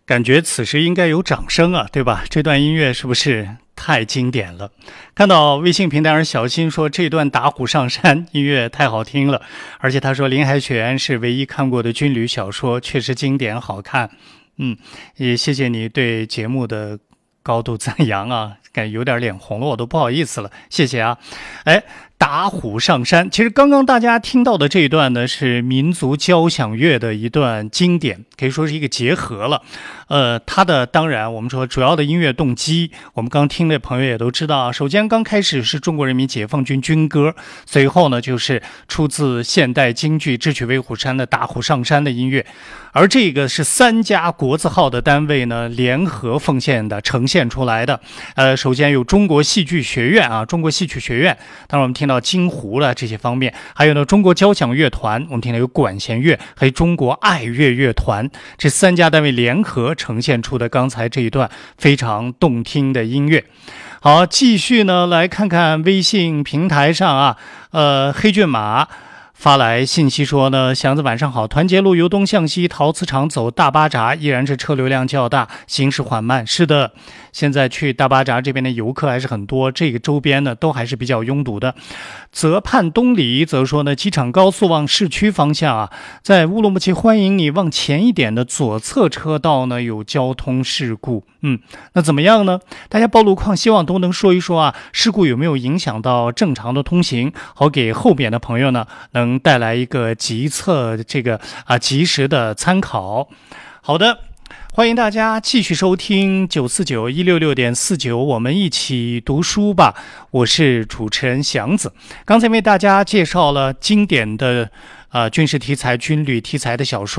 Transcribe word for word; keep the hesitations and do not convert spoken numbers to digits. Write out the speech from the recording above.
感觉此时应该有掌声啊，对吧？这段音乐是不是太经典了？看到微信平台上小新说这段打虎上山音乐太好听了，而且他说林海雪是唯一看过的军旅小说，确实经典好看。嗯，也谢谢你对节目的高度赞扬啊，感觉有点脸红了，我都不好意思了，谢谢啊。哎，打虎上山，其实刚刚大家听到的这一段呢，是民族交响乐的一段经典，可以说是一个结合了。呃，它的当然我们说主要的音乐动机，我们刚听的朋友也都知道啊。首先刚开始是中国人民解放军军歌，随后呢就是出自现代京剧《智取威虎山》的打虎上山的音乐，而这个是三家国字号的单位呢联合奉献的呈现出来的。呃，首先有中国戏剧学院啊，中国戏曲学院，当然我们听到京胡了这些方面，还有呢中国交响乐团，我们听到有管弦乐，还有中国爱乐乐团，这三家单位联合呈现出的刚才这一段非常动听的音乐。好，继续呢来看看微信平台上啊，呃，黑骏马发来信息说呢，祥子晚上好，团结路由东向西，陶瓷厂走大巴闸依然是车流量较大，行驶缓慢。是的，现在去大巴闸这边的游客还是很多，这个周边呢都还是比较拥堵的。泽畔东里则说呢，机场高速往市区方向啊，在乌鲁木齐欢迎你往前一点的左侧车道呢有交通事故。嗯，那怎么样呢？大家报路况希望都能说一说啊，事故有没有影响到正常的通行，好给后边的朋友呢能带来一个即测这个啊及时的参考。好的，欢迎大家继续收听九四九一六六点四九，我们一起读书吧。我是主持人祥子，刚才为大家介绍了经典的呃军事题材、军旅题材的小说。